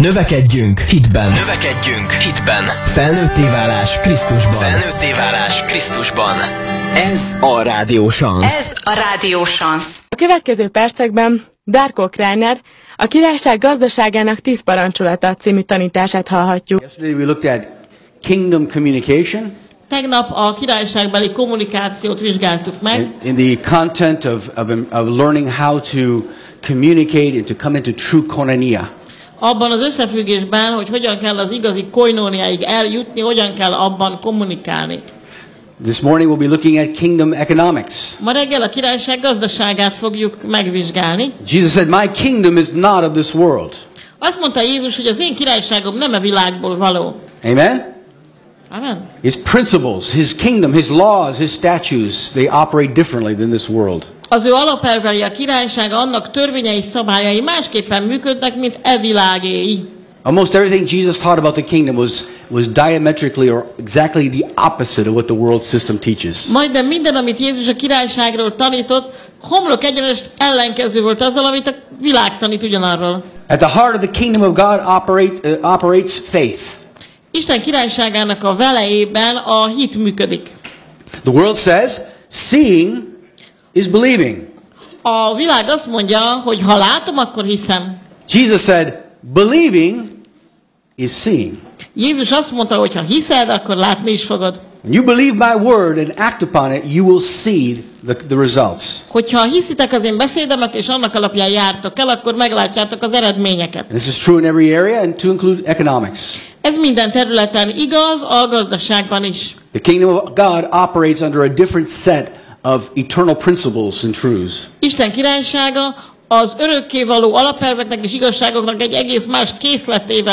Növekedjünk hitben. Növekedjünk hitben. Felnőtté válás Krisztusban. Felnőtté válás Krisztusban. Ez a Rádió Szansz. Ez a Rádió Szansz. A következő percekben Darko Kreiner a királyság gazdaságának 10 parancsolata című tanítását hallhatjuk. Yesterday we looked at kingdom communication. Tegnap a királyságbeli kommunikációt vizsgáltuk meg. In the content of learning how to communicate and to come into true koinonia. Abban az összefüggésben, hogy hogyan kell az igazi koinóniáig eljutni, hogyan kell abban kommunikálni. This morning we'll be looking at kingdom economics. Ma reggel a királyság gazdaságát fogjuk megvizsgálni. Jesus said, "My kingdom is not of this world." Azt mondta Jézus, hogy az én királyságom nem a világból való. Amen? Amen. His principles, his kingdom, his laws, his statutes, they operate differently than this world. Az ő alapelvei, a királyság, annak törvényei, szabályai másképpen működnek, mint e világéi. Almost everything Jesus taught about the kingdom was diametrically or exactly the opposite of what the world system teaches. Majdnem minden, amit Jézus a királyságról tanított, homlok egyenes ellenkező volt azzal, amit a világ tanít ugyanarról. At the heart of the kingdom of God operates faith. Isten királyságának a velejében a hit működik. The world says, seeing is believing. A világ azt mondja, hogy ha látom, akkor hiszem. Jesus said, believing is seeing. Jézus azt mondta, hogy ha hiszed, akkor látni is fogod. When you believe my word and act upon it, you will see the results. Hogyha hiszitek az én beszédemet, és annak alapján jártok el, akkor meglátjátok az eredményeket. This is true in every area and to include economics. Ez minden területen igaz, a gazdaságban is. The kingdom of God operates under a different set of eternal principles and truths. Isten királysága az örökkévaló alapelveknek és igazságoknak egy egész más készletével